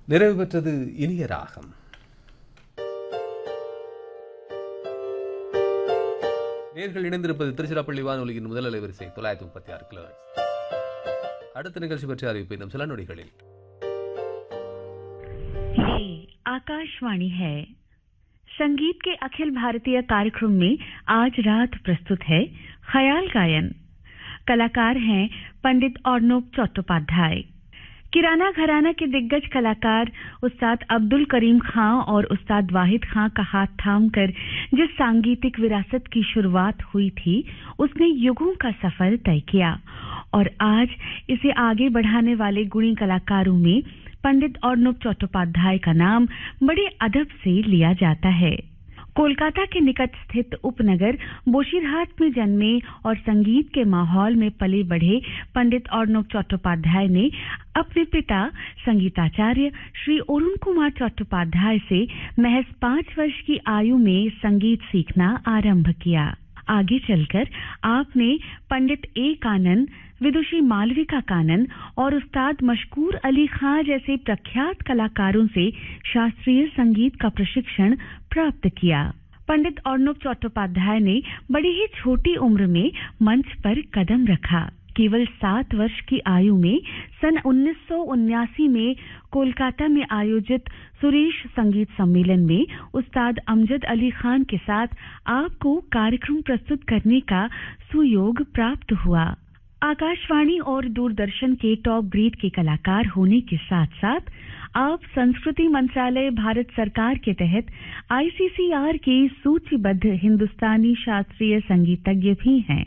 நிறைவு பெற்றது இனிய ராகம். நேர்கள் இணைந்திருப்பது திருச்சிராப்பள்ளி வானொலியின் முதல் அலைவரிசை 936 கிலோஹெர்ட்ஸ். அடுத்த நிகழ்ச்சி பற்றி அறிவிப்பு இன்னும் சில நொடிகளில். ये आकाशवाणी है. संगीत के अखिल भारतीय कार्यक्रम में आज रात प्रस्तुत है ख्याल गायन. कलाकार हैं पंडित अर्नब चट्टोपाध्याय. किराना घराना के दिग्गज कलाकार उस्ताद अब्दुल करीम खां और उस्ताद वाहिद खां का हाथ थामकर जिस सांगीतिक विरासत की शुरुआत हुई थी उसने युगों का सफर तय किया और आज इसे आगे बढ़ाने वाले गुणी कलाकारों में पंडित अर्नब चट्टोपाध्याय का नाम बड़े अदब से लिया जाता है. कोलकाता के निकट स्थित उपनगर बोशीरहाट में जन्मे और संगीत के माहौल में पले बढ़े पंडित अर्नब चट्टोपाध्याय ने अपने पिता संगीताचार्य श्री अरुण कुमार चट्टोपाध्याय से महज 5 वर्ष की आयु में संगीत सीखना आरंभ किया. आगे चलकर आपने पंडित ए कानन, विदुषी मालविका कानन और उस्ताद मशकूर अली खां जैसे प्रख्यात कलाकारों से शास्त्रीय संगीत का प्रशिक्षण प्राप्त किया. पंडित अर्नब चट्टोपाध्याय ने बड़ी ही छोटी उम्र में मंच पर कदम रखा. केवल 7 वर्ष की आयु में सन 1979 में कोलकाता में आयोजित सुरेश संगीत सम्मेलन में उस्ताद अमजद अली खान के साथ आपको कार्यक्रम प्रस्तुत करने का सुयोग प्राप्त हुआ. आकाशवाणी और दूरदर्शन के टॉप ग्रेड के कलाकार होने के साथ साथ आप संस्कृति मंत्रालय भारत सरकार के तहत ICCR के सूचीबद्ध हिंदुस्तानी शास्त्रीय संगीतज्ञ भी हैं.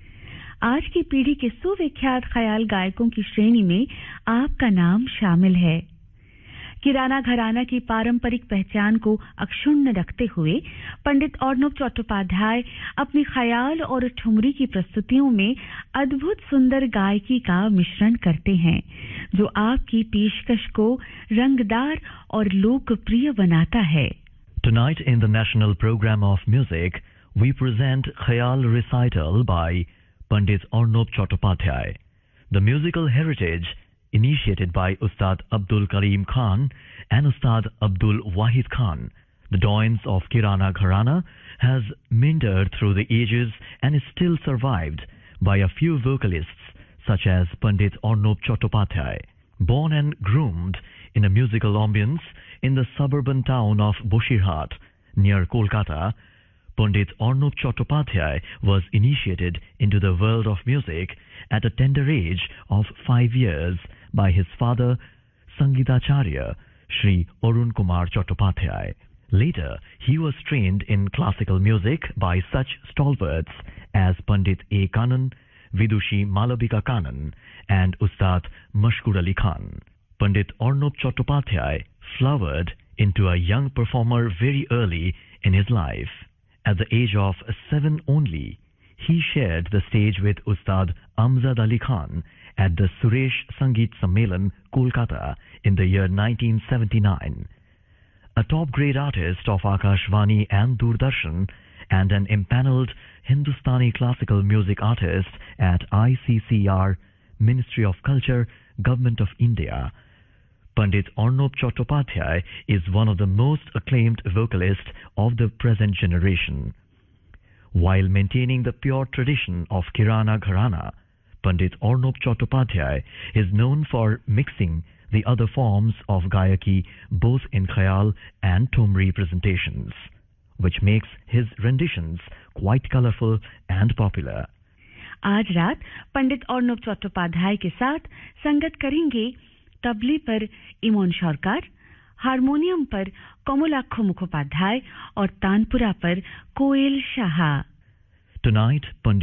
आज की पीढ़ी के सुविख्यात ख्याल गायकों की श्रेणी में आपका नाम शामिल है. किराना घराना की पारंपरिक पहचान को अक्षुण्ण रखते हुए पंडित अर्नब चट्टोपाध्याय अपनी ख्याल और ठुमरी की प्रस्तुतियों में अद्भुत सुंदर गायकी का मिश्रण करते हैं जो आपकी पेशकश को रंगदार और लोकप्रिय बनाता है. Tonight in the national program of music, we present Khayal recital by Pandit Arnab Chattopadhyay. The musical heritage initiated by Ustad Abdul Karim Khan and Ustad Abdul Wahid Khan, the doyens of Kirana Gharana, has meandered through the ages and is still survived by a few vocalists such as Pandit Arnab Chattopadhyay. Born and groomed in a musical ambience in the suburban town of Boshirhat near Kolkata, Pandit Arnab Chattopadhyay was initiated into the world of music at a tender age of 5 years by his father Sangeetacharya Shri Arun Kumar Chattopadhyay. Later, he was trained in classical music by such stalwarts as Pandit A. Kanan, Vidushi Malavika Kanan and Ustad Mashkur Ali Khan. Pandit Arnab Chattopadhyay flowered into a young performer very early in his life. At the age of 7 only, he shared the stage with Ustad Amjad Ali Khan at the Suresh Sangeet Sammelan, Kolkata in the year 1979. A top-grade artist of Akashvani and Doordarshan and an empaneled Hindustani classical music artist at ICCR, Ministry of Culture, Government of India, Pandit Arnab Chattopadhyay is one of the most acclaimed vocalists of the present generation. While maintaining the pure tradition of Kirana Gharana, Pandit Arnab Chattopadhyay is known for mixing the other forms of Gayaki both in Khayal and Thumri presentations, which makes his renditions quite colorful and popular. आज रात पंडित अर्नब चट्टोपाध्याय के साथ संगत करेंगे तबले पर इमोन सरकार, harmonium पर कमलाक्ष मुखोपाध्याय और तानपुरा पर कोयल शाह. Tonight, Pandit